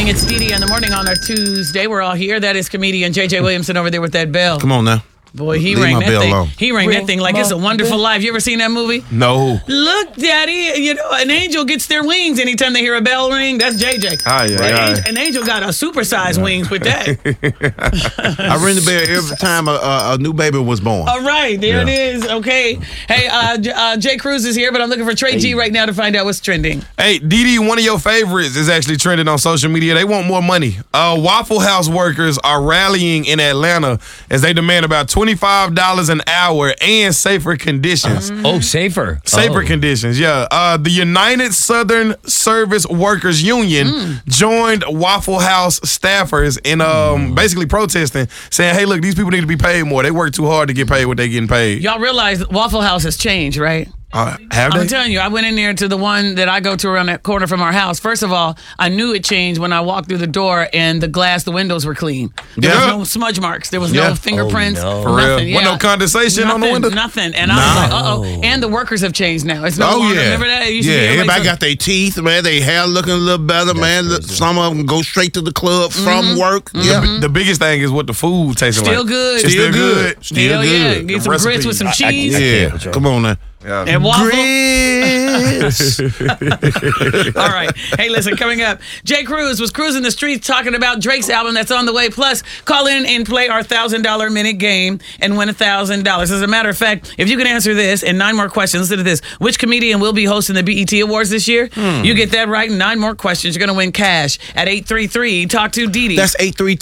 morning. It's Dee Dee in the morning on our Tuesday. We're all here. That is comedian J.J. Williamson over there with that bell. Come on now. Boy, he Leave rang my that bell thing. alone. He rang that thing like It's a Wonderful Life. You ever seen that movie? No. Look, Daddy, you know, an angel gets their wings anytime they hear a bell ring. That's JJ. An angel got a supersized wings with that. I ring the bell every time a new baby was born. All right, there it is. Okay. Hey, Jay Cruz is here, but I'm looking for Trey G right now to find out what's trending. Hey, Dee Dee, one of your favorites is actually trending on social media. They want more money. Waffle House workers are rallying in Atlanta as they demand about $25 an hour and safer conditions. Safer Conditions, yeah. The United Southern Service Workers Union joined Waffle House staffers in basically protesting, saying, hey, look, these people need to be paid more. They work too hard to get paid what they getting paid. Y'all realize Waffle House has changed, right? Have they? I'm telling you, I went in there to the one that I go to around that corner from our house. First of all, I knew it changed when I walked through the door and the windows were clean. There was no smudge marks. There was no fingerprints. For real? Nothing. With no condensation on the window? Nothing. And I was like, uh-oh. And the workers have changed now. It's no longer, remember that? It used to be everybody got their teeth, man. Their hair looking a little better, man. Some of them go straight to the club from work. Yeah. The biggest thing is what the food tasting Still like. good. Still good. Still good. Get some grits with some cheese. Come on now. And waffle. Grits. All right. Hey, listen, coming up, Jay Cruz was cruising the streets talking about Drake's album that's on the way. Plus, call in and play our $1,000 minute game and win $1,000. As a matter of fact, if you can answer this and 9 more questions, listen to this. Which comedian will be hosting the BET Awards this year? You get that right in 9 more questions. You're going to win cash at 833. Talk to Dee Dee. That's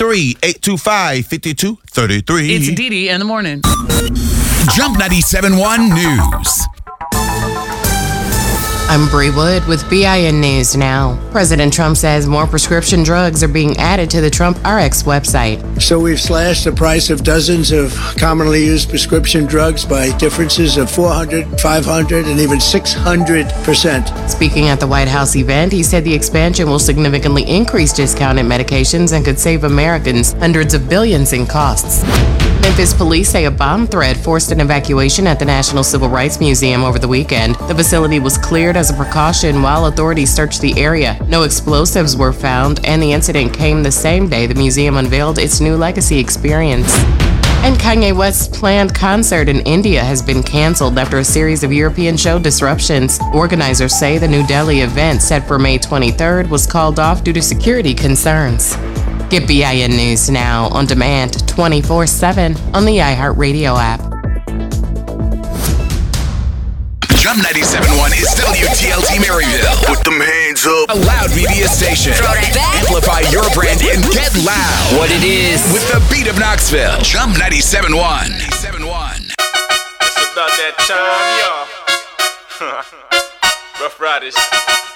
833-825-5233. It's Dee Dee in the morning. Jump 97.1 News. I'm Bree Wood with BIN News Now. President Trump says more prescription drugs are being added to the Trump RX website. So we've slashed the price of dozens of commonly used prescription drugs by differences of 400, 500, and even 600%. Speaking at the White House event, he said the expansion will significantly increase discounted medications and could save Americans hundreds of billions in costs. Memphis police say a bomb threat forced an evacuation at the National Civil Rights Museum over the weekend. The facility was cleared as a precaution while authorities searched the area. No explosives were found, and the incident came the same day the museum unveiled its new Legacy experience. And Kanye West's planned concert in India has been canceled after a series of European show disruptions. Organizers say the New Delhi event set for May 23rd was called off due to security concerns. Get BIN News Now on demand 24/7 on the iHeartRadio app. Jump 97.1 is WTLT Maryville. Put them hands up. A loud media station. Amplify your brand and get loud. What it is. With the beat of Knoxville. Jump 97.1. It's about that time, y'all. Rough Riders.